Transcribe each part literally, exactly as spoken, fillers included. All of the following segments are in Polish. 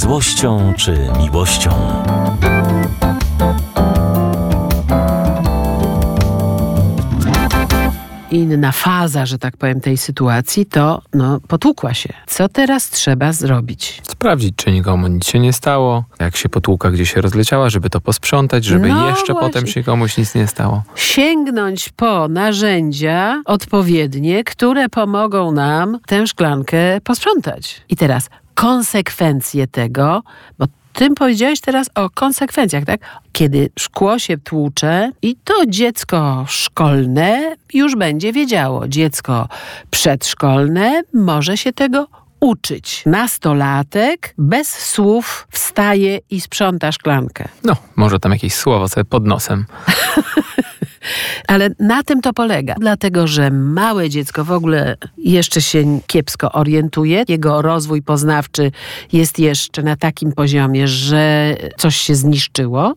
złością czy miłością. Inna faza, że tak powiem, tej sytuacji to no, potłukła się. Co teraz trzeba zrobić? Sprawdzić, czy nikomu nic się nie stało. Jak się potłuka, gdzie się rozleciała, żeby to posprzątać, żeby no jeszcze właśnie. potem się komuś nic nie stało. Sięgnąć po narzędzia odpowiednie, które pomogą nam tę szklankę posprzątać. I teraz konsekwencje tego, bo Tym powiedziałeś teraz o konsekwencjach, tak? Kiedy szkło się tłucze i to dziecko szkolne już będzie wiedziało. Dziecko przedszkolne może się tego uczyć. Nastolatek bez słów wstaje i sprząta szklankę. No, może tam jakieś słowo sobie pod nosem. Ale na tym to polega. Dlatego, że małe dziecko w ogóle jeszcze się kiepsko orientuje. Jego rozwój poznawczy jest jeszcze na takim poziomie, że coś się zniszczyło.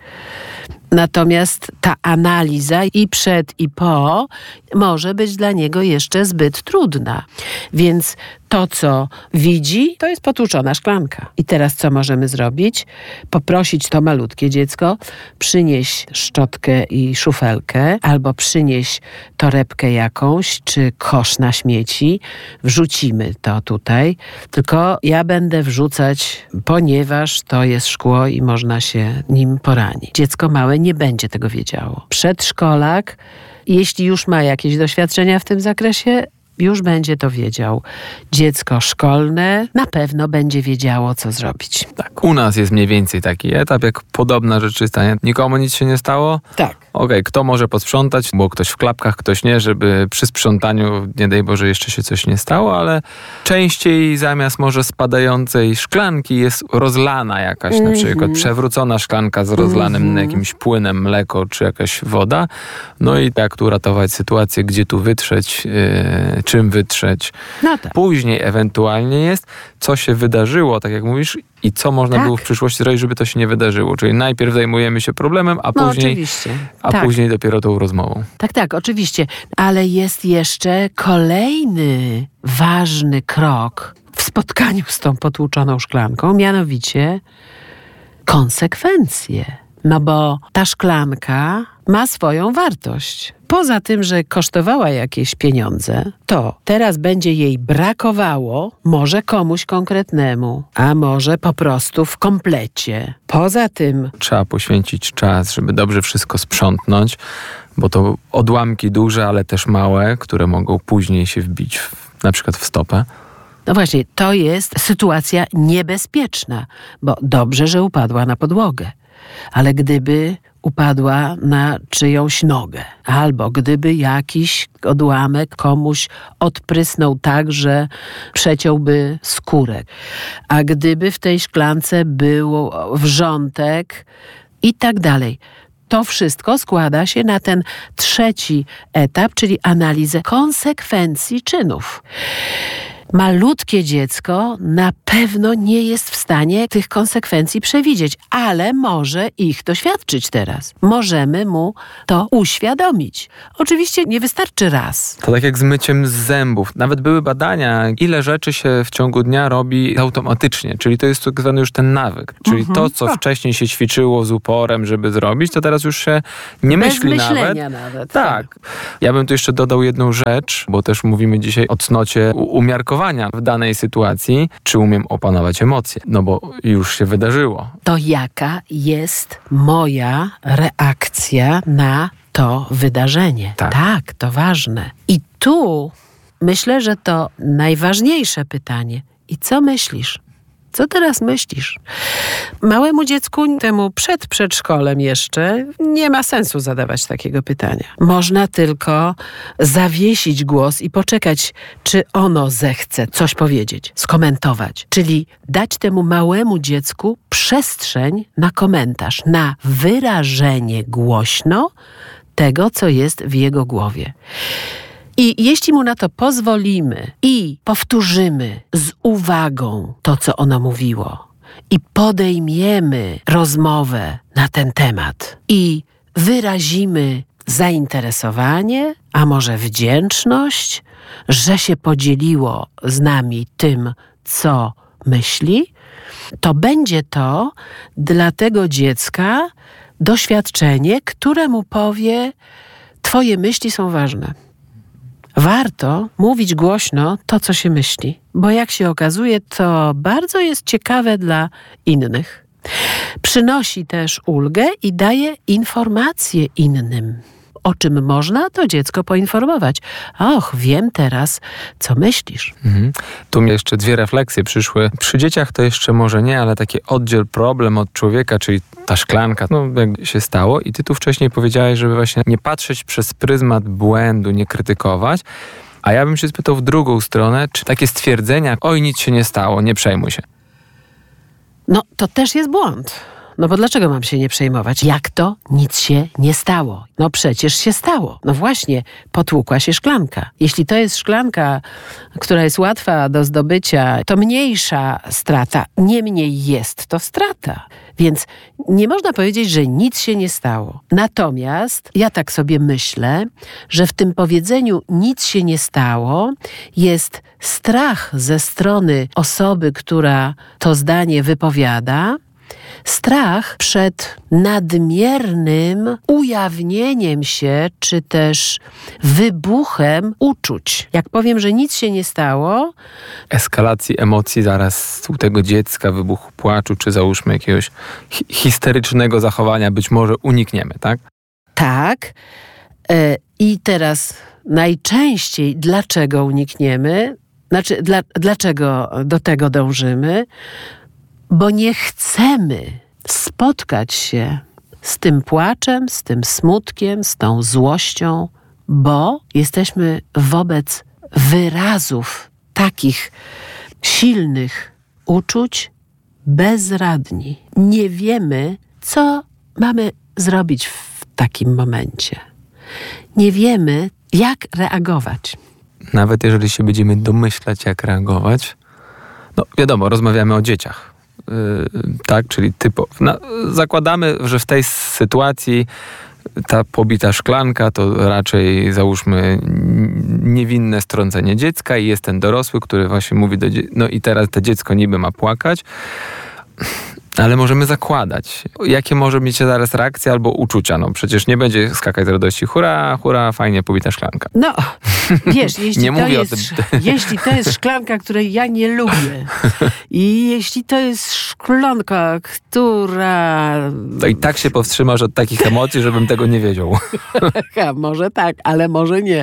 Natomiast ta analiza i przed, i po może być dla niego jeszcze zbyt trudna. Więc to, co widzi, to jest potłuczona szklanka. I teraz co możemy zrobić? Poprosić to malutkie dziecko, przynieś szczotkę i szufelkę, albo przynieś torebkę jakąś, czy kosz na śmieci. Wrzucimy to tutaj. Tylko ja będę wrzucać, ponieważ to jest szkło i można się nim poranić. Dziecko małe nie będzie tego wiedziało. Przedszkolak, jeśli już ma jakieś doświadczenia w tym zakresie, już będzie to wiedział. Dziecko szkolne na pewno będzie wiedziało, co zrobić. Tak, u nas jest mniej więcej taki etap, jak podobna rzecz się stanie. Nikomu nic się nie stało? Tak. Okej, okay, kto może posprzątać? Było ktoś w klapkach, ktoś nie, żeby przy sprzątaniu, nie daj Boże, jeszcze się coś nie stało, ale częściej zamiast może spadającej szklanki jest rozlana jakaś, mm-hmm. na przykład przewrócona szklanka z rozlanym mm-hmm. jakimś płynem, mleko czy jakaś woda. No i jak tu uratować sytuację, gdzie tu wytrzeć, yy, czym wytrzeć. No tak. Później ewentualnie jest, co się wydarzyło, tak jak mówisz, i co można tak. było w przyszłości zrobić, żeby to się nie wydarzyło. Czyli najpierw zajmujemy się problemem, a no, później, oczywiście. a tak. później dopiero tą rozmową. Tak, tak, oczywiście. Ale jest jeszcze kolejny ważny krok w spotkaniu z tą potłuczoną szklanką, mianowicie konsekwencje. No bo ta szklanka ma swoją wartość. Poza tym, że kosztowała jakieś pieniądze, to teraz będzie jej brakowało może komuś konkretnemu, a może po prostu w komplecie. Poza tym trzeba poświęcić czas, żeby dobrze wszystko sprzątnąć, bo to odłamki duże, ale też małe, które mogą później się wbić w, na przykład w stopę. No właśnie, to jest sytuacja niebezpieczna, bo dobrze, że upadła na podłogę. Ale gdyby upadła na czyjąś nogę, albo gdyby jakiś odłamek komuś odprysnął tak, że przeciąłby skórę, a gdyby w tej szklance był wrzątek i tak dalej. To wszystko składa się na ten trzeci etap, czyli analizę konsekwencji czynów. Malutkie dziecko na pewno nie jest w stanie tych konsekwencji przewidzieć, ale może ich doświadczyć teraz. Możemy mu to uświadomić. Oczywiście nie wystarczy raz. To tak jak z myciem z zębów. Nawet były badania, ile rzeczy się w ciągu dnia robi automatycznie. Czyli to jest tak zwany już ten nawyk. Czyli mhm. to, co tak. wcześniej się ćwiczyło z uporem, żeby zrobić, to teraz już się nie Bez myśli myślenia nawet. nawet. Tak. Ja bym tu jeszcze dodał jedną rzecz, bo też mówimy dzisiaj o cnocie umiarkowania w danej sytuacji, czy umiem opanować emocje, no bo już się wydarzyło. To jaka jest moja reakcja na to wydarzenie? Tak, tak to ważne. I tu myślę, że to najważniejsze pytanie. I co myślisz? Co teraz myślisz? Małemu dziecku, temu przed przedszkolem jeszcze, nie ma sensu zadawać takiego pytania. Można tylko zawiesić głos i poczekać, czy ono zechce coś powiedzieć, skomentować. Czyli dać temu małemu dziecku przestrzeń na komentarz, na wyrażenie głośno tego, co jest w jego głowie. I jeśli mu na to pozwolimy i powtórzymy z uwagą to, co ono mówiło i podejmiemy rozmowę na ten temat i wyrazimy zainteresowanie, a może wdzięczność, że się podzieliło z nami tym, co myśli, to będzie to dla tego dziecka doświadczenie, które mu powie: twoje myśli są ważne. Warto mówić głośno to, co się myśli, bo jak się okazuje, to bardzo jest ciekawe dla innych. Przynosi też ulgę i daje informacje innym. O czym można to dziecko poinformować. Och, wiem teraz, co myślisz. Mhm. Tu mi jeszcze dwie refleksje przyszły. Przy dzieciach to jeszcze może nie, ale taki oddziel problem od człowieka, czyli ta szklanka, no jak się stało. I ty tu wcześniej powiedziałeś, żeby właśnie nie patrzeć przez pryzmat błędu, nie krytykować. A ja bym się spytał w drugą stronę, czy takie stwierdzenia: oj, nic się nie stało, nie przejmuj się. No, to też jest błąd. No bo dlaczego mam się nie przejmować? Jak to nic się nie stało? No przecież się stało. No właśnie, potłukła się szklanka. Jeśli to jest szklanka, która jest łatwa do zdobycia, to mniejsza strata. Niemniej jest to strata. Więc nie można powiedzieć, że nic się nie stało. Natomiast ja tak sobie myślę, że w tym powiedzeniu nic się nie stało jest strach ze strony osoby, która to zdanie wypowiada, strach przed nadmiernym ujawnieniem się, czy też wybuchem uczuć. Jak powiem, że nic się nie stało... Eskalacji emocji zaraz u tego dziecka, wybuchu płaczu, czy załóżmy jakiegoś hi- histerycznego zachowania być może unikniemy, tak? Tak. E, I teraz najczęściej dlaczego unikniemy? Znaczy, dla, dlaczego do tego dążymy? Bo nie chcemy spotkać się z tym płaczem, z tym smutkiem, z tą złością, bo jesteśmy wobec wyrazów takich silnych uczuć bezradni. Nie wiemy, co mamy zrobić w takim momencie. Nie wiemy, jak reagować. Nawet jeżeli się będziemy domyślać, jak reagować, no wiadomo, rozmawiamy o dzieciach. Yy, tak, czyli typowo. No, zakładamy, że w tej sytuacji ta pobita szklanka to raczej, załóżmy, niewinne strącenie dziecka i jest ten dorosły, który właśnie mówi do dziecka, no i teraz to dziecko niby ma płakać, ale możemy zakładać, jakie może mieć zaraz reakcja albo uczucia. No przecież nie będzie skakać z radości: hurra, hurra, fajnie pobita szklanka. No, wiesz, jeśli, nie to mówię jest, o tym. jeśli to jest szklanka, której ja nie lubię i jeśli to jest szklanka, która... To i tak się powstrzymasz od takich emocji, żebym tego nie wiedział. Ha, może tak, ale może nie.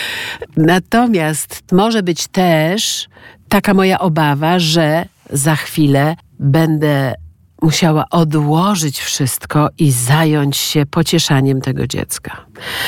Natomiast może być też taka moja obawa, że za chwilę będę musiała odłożyć wszystko i zająć się pocieszaniem tego dziecka.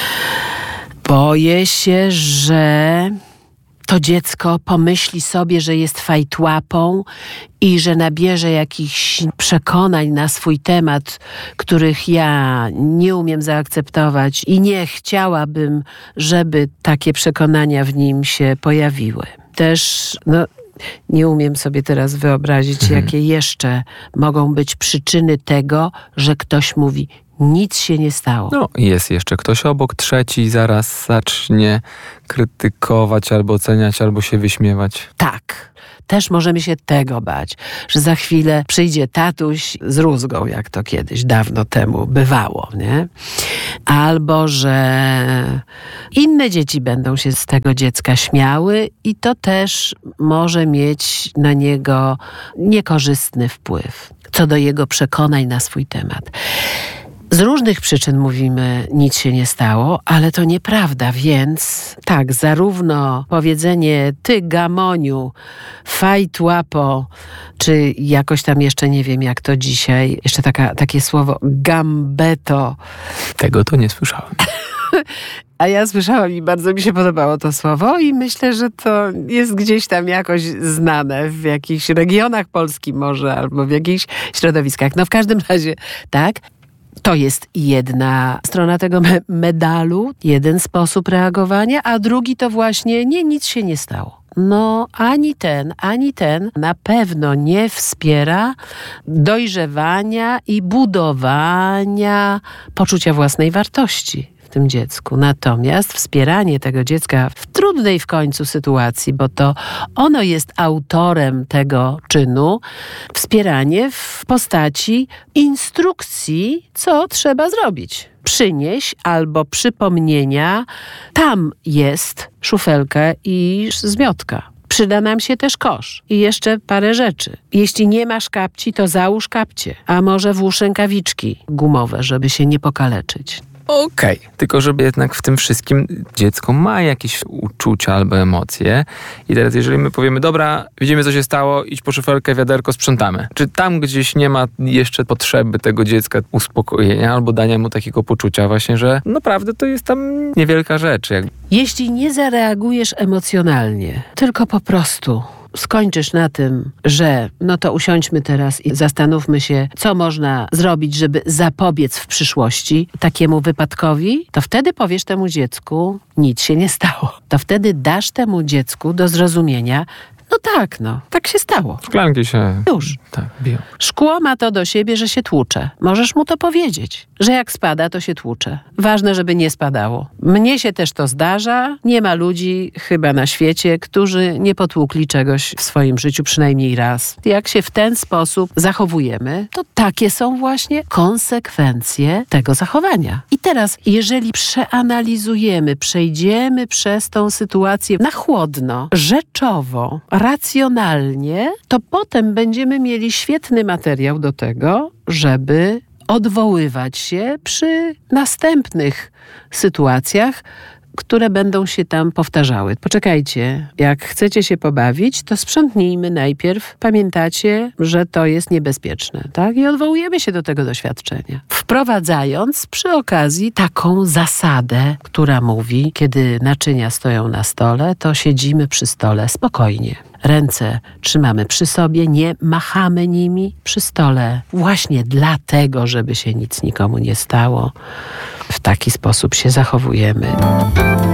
Boję się, że to dziecko pomyśli sobie, że jest fajtłapą i że nabierze jakichś przekonań na swój temat, których ja nie umiem zaakceptować i nie chciałabym, żeby takie przekonania w nim się pojawiły. Też, no, nie umiem sobie teraz wyobrazić, mhm. jakie jeszcze mogą być przyczyny tego, że ktoś mówi: nic się nie stało. No, jest jeszcze ktoś obok, trzeci zaraz zacznie krytykować, albo oceniać, albo się wyśmiewać. Tak. Też możemy się tego bać, że za chwilę przyjdzie tatuś z rózgą, jak to kiedyś dawno temu bywało, nie? Albo że inne dzieci będą się z tego dziecka śmiały i to też może mieć na niego niekorzystny wpływ co do jego przekonań na swój temat. Z różnych przyczyn mówimy, nic się nie stało, ale to nieprawda, więc tak, zarówno powiedzenie ty gamoniu, fajtłapo, czy jakoś tam jeszcze nie wiem jak to dzisiaj, jeszcze taka, takie słowo gambeto. Tego to nie słyszałem. A ja słyszałam i bardzo mi się podobało to słowo i myślę, że to jest gdzieś tam jakoś znane w jakichś regionach Polski może, albo w jakichś środowiskach. No w każdym razie, tak. To jest jedna strona tego me- medalu, jeden sposób reagowania, a drugi to właśnie nie, nic się nie stało. No ani ten, ani ten na pewno nie wspiera dojrzewania i budowania poczucia własnej wartości tym dziecku. Natomiast wspieranie tego dziecka w trudnej w końcu sytuacji, bo to ono jest autorem tego czynu, wspieranie w postaci instrukcji, co trzeba zrobić. Przynieś albo przypomnienia, tam jest szufelka i zmiotka. Przyda nam się też kosz i jeszcze parę rzeczy. Jeśli nie masz kapci, to załóż kapcie, a może włóż rękawiczki gumowe, żeby się nie pokaleczyć. Okej, okay. Tylko żeby jednak w tym wszystkim dziecko ma jakieś uczucia albo emocje. I teraz jeżeli my powiemy, dobra, widzimy co się stało, idź po szufelkę, wiaderko, sprzątamy. Czy tam gdzieś nie ma jeszcze potrzeby tego dziecka uspokojenia albo dania mu takiego poczucia właśnie, że naprawdę to jest tam niewielka rzecz. Jak... Jeśli nie zareagujesz emocjonalnie, tylko po prostu skończysz na tym, że no to usiądźmy teraz i zastanówmy się, co można zrobić, żeby zapobiec w przyszłości takiemu wypadkowi, to wtedy powiesz temu dziecku, nic się nie stało. To wtedy dasz temu dziecku do zrozumienia, no tak, no, tak się stało. Szklanki się... Już. Tak, biją. Szkło ma to do siebie, że się tłucze. Możesz mu to powiedzieć, że jak spada, to się tłucze. Ważne, żeby nie spadało. Mnie się też to zdarza. Nie ma ludzi chyba na świecie, którzy nie potłukli czegoś w swoim życiu przynajmniej raz. Jak się w ten sposób zachowujemy, to takie są właśnie konsekwencje tego zachowania. I teraz, jeżeli przeanalizujemy, przejdziemy przez tą sytuację na chłodno, rzeczowo, racjonalnie, to potem będziemy mieli świetny materiał do tego, żeby odwoływać się przy następnych sytuacjach, które będą się tam powtarzały. Poczekajcie, jak chcecie się pobawić, to sprzątnijmy najpierw. Pamiętacie, że to jest niebezpieczne, tak? I odwołujemy się do tego doświadczenia. Wprowadzając przy okazji taką zasadę, która mówi, kiedy naczynia stoją na stole, to siedzimy przy stole spokojnie. Ręce trzymamy przy sobie, nie machamy nimi przy stole. Właśnie dlatego, żeby się nic nikomu nie stało. W taki sposób się zachowujemy.